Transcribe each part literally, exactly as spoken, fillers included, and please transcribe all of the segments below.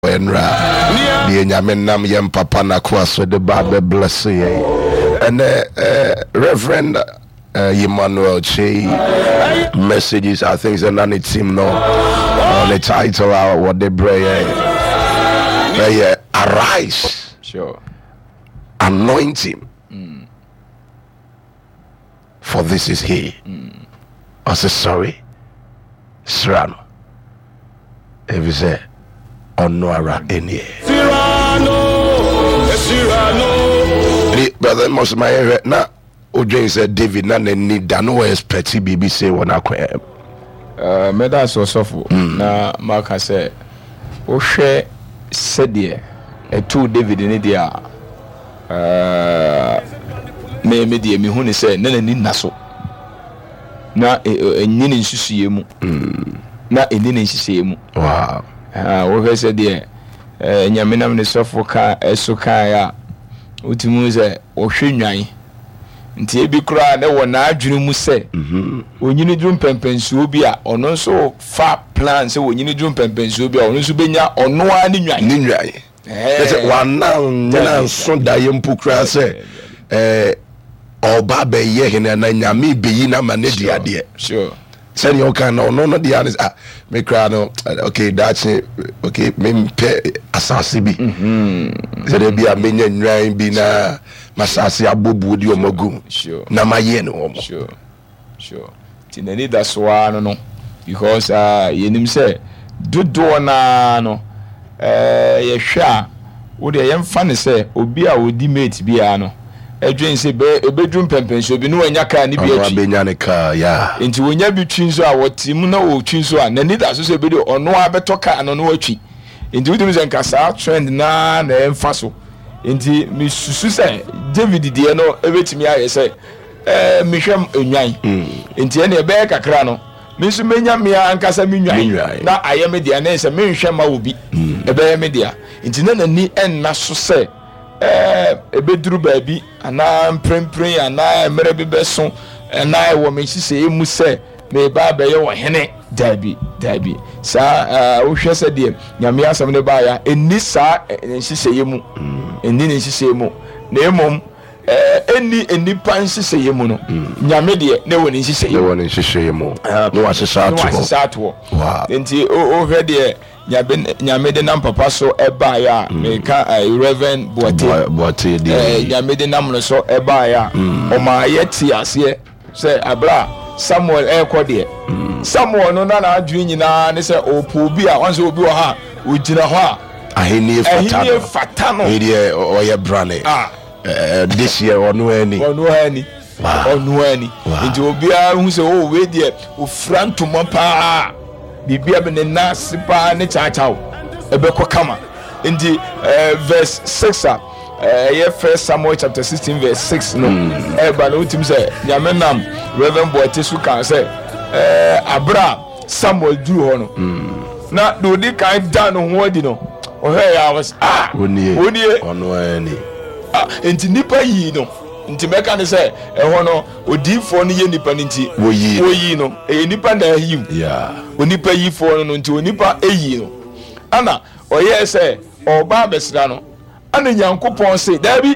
Enra the Nyamenam Yam Papa Nakwa so the Bible bless you. And uh, uh, Reverend uh, Emmanuel Che messages, I think, and on the team no on the title uh, what they pray. Uh, uh, arise, sure, anoint him, mm. for this is he. Mm. I say sorry, Srano. If you say. Onwara any brother must my head na Ojin said David na ni da no expect B B say won akwa uh meda so sofo na maka say o hwe sede e to David ni dia uh me me dia me hu ni say na ni naso na enyini nsusue mu na enini nsusue mu wow. Ah, we said there, eh, Nyamenam ne sofo ka eso ka ya. Utimu ze ohwe nwan. Nti ebi kura na wo na adwene mu se. Mhm. Onyini drum pempensuo bi a ono nso fa plan se onyini drum pempensuo bi a ono nso benya ono a ne nwan. Ne nwan. Eh. Ese wana na so da yempu kura se eh oba be ye hene na nyame beyi na ma ne dia de. Sure. Send your kind no no no the honest ah me cry no okay that's it okay me pay asase bi mhm say there be a menya nwan bi na masase abobu di omagu sure na maye no omo sure sure tinani da so no no because uh yenim say dodo na no eh ye hwa wo de yemfa ne say obi a odi mate bia no edwen se be ebedrum pempenso bi no anya ka ni bi achi abenya ne ka ya enti wonya bi twinso a wotim na wo twinso a nani da so se be de ono abeto ka no no atwi enti wodim se nka sa trend na na emfa so enti mi susu se David de no ebetimi aye se eh mihwem enwan enti ene ebe kakra no mi nso menya mia ankasa mi nwan na aye me de na se me nhwem ma wo bi ebe me de enti na nani enna so se eh ebeduru baabi ana mprempren ana emere bi beso ana wo me hise emu se me ba ba ye wo hene dabi dabi sa wo hwe se de nyame asem ne ba ya eni sa hise yemu eni ne hise yemu na emom eh eni eni pan hise yemu no nyame de na wo ne hise yemu ne wo ne hise yemu no wa hise ato no wa hise ato wow enti o hwe de nyame de nam papa so eba ya me ka Reverend Boate Boate de eh nyame de nam no so eba ya o ma yeti ase se abra Samuel e ko de Samuel no na na adwin nyina ne se opo bi a wan se obi wo ha o gina ho a ahini fata ahini fata no ide o ye brane ah eh this year onu ani onu ani onu ani nti obi a hu se o we de o frantoma pa bibia be ne nase pa ne chaachao ebeko kama ndi verse six a eh first Samuel chapter sixteen verse six no e ba no utim say nyamenam Reverend Boate su kan say eh abra Samuel duru ho no na do di kan dan ho adi no o he ya was ah onie onie ono ani ah enti nipa yi no nti meka ne say e ho no odifo no ye nipa nti wo yi wo yi no e nipa na yi yeah onipa yi fo no nti onipa eyi no ana oye se oba besra no ana Nyankopon se dabi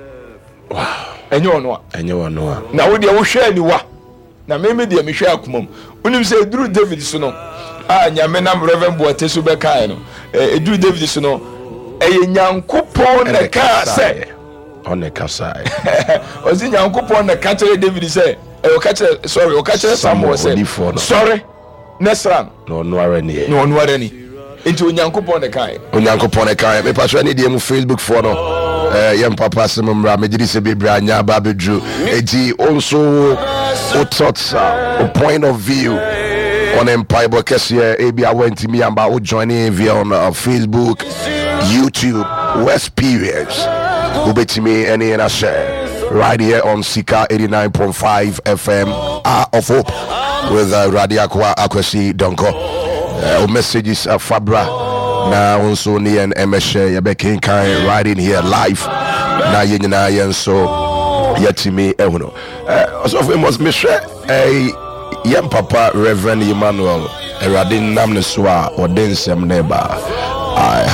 wow enye ono a enye ono a na wo de wo hwe ani wa na meme de me hwe akomam unim se duru David so no a nyame nam Reverend Boate so be kai no e duru David so no eye Nyankopon na ka se one kasai ozi Nyankopon na ka tere David se e o ka tere sorry o ka tere Samuel se sorry Nesran no no are ni no no are ni enti Onyankopon ne kai Onyankopon ne kai me paso ni dem Facebook for no eh yem papa semra me diri se bebra anya ba bedru enti also o thoughts a point of view on Empire Bokesia A B I went to me and about joining via on uh, Facebook, YouTube, Westperience ubetimi any and I share right here on Sika eighty-nine point five F M Hour of Hope with uh, Radiakwa Akwesi Donko. Uh, messages uh, Fabra na also ni and Emeshe Yabekin kind right in here live na yina yen so yetimi ehuno. Uh, so famous Michelle a yem papa Reverend Emmanuel Eradin namne so a odensem neba.